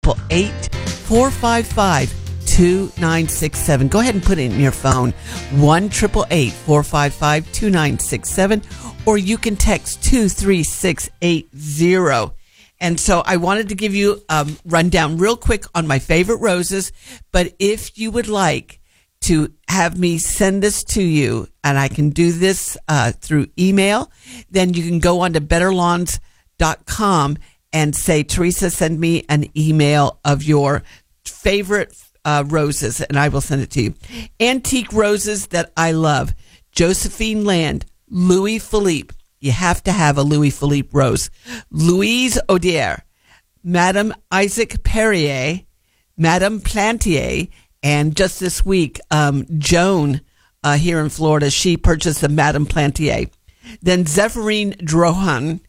1-888-455-2967. Go ahead and put it in your phone, 1-888-455-2967, or you can text 23680. And so I wanted to give you a rundown real quick on my favorite roses, but if you would like to have me send this to you, and I can do this through email, then you can go on to betterlawns.com and say, Teresa, send me an email of your favorite roses, and I will send it to you. Antique roses that I love: Josephine Land, Louis Philippe. You have to have a Louis Philippe rose. Louise Odier, Madame Isaac Perrier, Madame Plantier, and just this week, Joan here in Florida, she purchased the Madame Plantier. Then Zephyrine Drohan,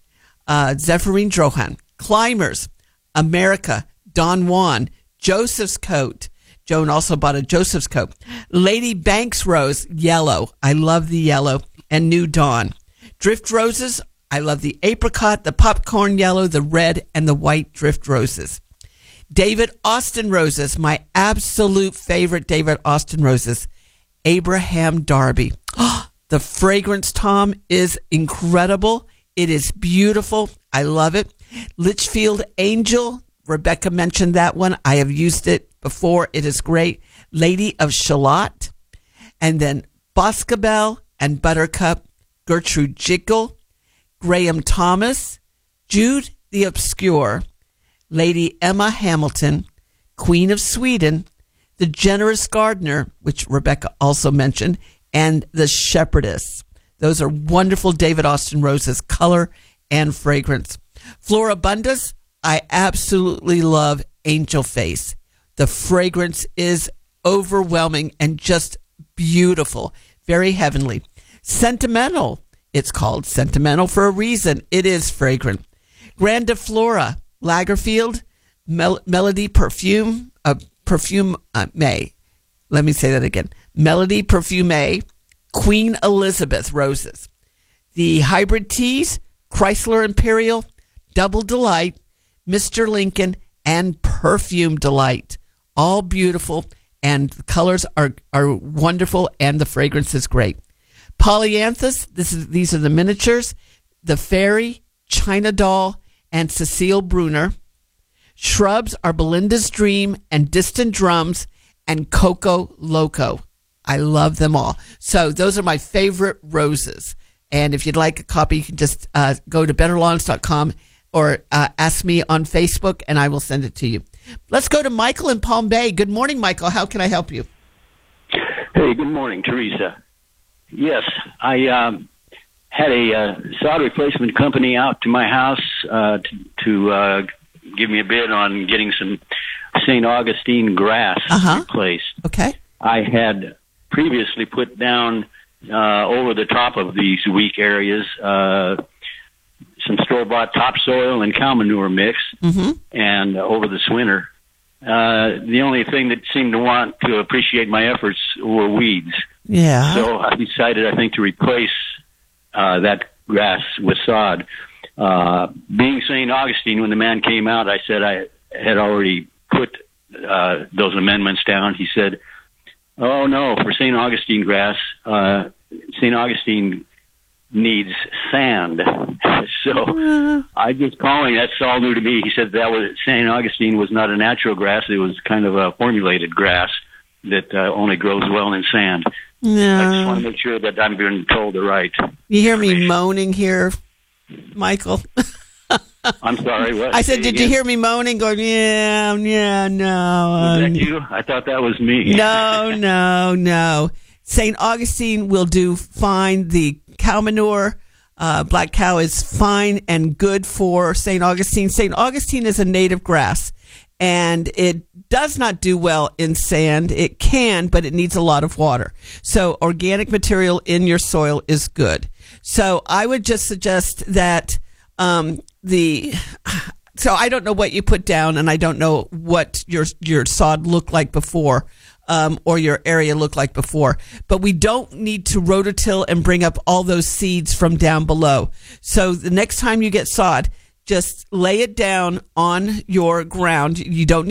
Climbers, America, Don Juan, Joseph's Coat. Joan also bought a Joseph's Coat. Lady Banks Rose, yellow. I love the yellow. And New Dawn. Drift roses, I love the apricot, the popcorn yellow, the red, and the white drift roses. David Austin roses, my absolute favorite David Austin roses. Abraham Darby. The fragrance, Tom, is incredible. It is beautiful. I love it. Litchfield Angel, Rebecca mentioned that one. I have used it before. It is great. Lady of Shalott. And then Boscobel and Buttercup. Gertrude Jekyll, Graham Thomas, Jude the Obscure, Lady Emma Hamilton, Queen of Sweden, the Generous Gardener, which Rebecca also mentioned, and the Shepherdess. Those are wonderful David Austin roses, color and fragrance. Floribundas, I absolutely love Angel Face. The fragrance is overwhelming and just beautiful, very heavenly. Sentimental. It's called Sentimental for a reason. It is fragrant. Grandiflora, Lagerfield, Melody Perfume, May. Let me say that again. Melody Perfume, Queen Elizabeth roses. The hybrid teas, Chrysler Imperial, Double Delight, Mr. Lincoln, and Perfume Delight. All beautiful, and the colors are wonderful, and the fragrance is great. Polyanthus, these are the miniatures, the Fairy, China Doll, and Cecile Bruner. Shrubs are Belinda's Dream and Distant Drums and Coco Loco. I love them all. So those are my favorite roses. And if you'd like a copy, you can just go to betterlawns.com or ask me on Facebook, and I will send it to you. Let's go to Michael in Palm Bay. Good morning, Michael. How can I help you? Hey, good morning, Teresa. Yes, I had a sod replacement company out to my house to give me a bid on getting some St. Augustine grass replaced. Okay. I had previously put down over the top of these weak areas some store-bought topsoil and cow manure mix, and over this winter. The only thing that seemed to want to appreciate my efforts were weeds. Yeah. So I decided, I think, to replace that grass with sod. Being St. Augustine, when the man came out, I said I had already put those amendments down. He said, oh, no, for St. Augustine grass, St. Augustine needs sand. So I just calling, that's all new to me. He said that was St. Augustine was not a natural grass. It was kind of a formulated grass that only grows well in sand. No. I just want to make sure that I'm being told the right. You hear me moaning here, Michael? I'm sorry, what? I said, did you hear me moaning? Going, no. Was that you? I thought that was me. No. St. Augustine will do fine. The cow manure, black cow, is fine and good for St. Augustine. St. Augustine is a native grass, and it does not do well in sand. It can, but it needs a lot of water. So organic material in your soil is good. So I would just suggest that so I don't know what you put down, and I don't know what your sod looked like before, or your area looked like before. But we don't need to rototill and bring up all those seeds from down below. So the next time you get sod, just lay it down on your ground. You don't need